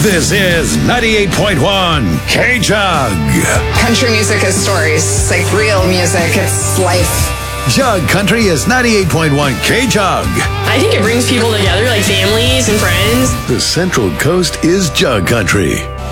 This is 98.1 K-Jug. Country music is stories. It's like real music. It's life. Jug Country is 98.1 K-Jug. I think it brings people together, like families and friends. The Central Coast is Jug Country.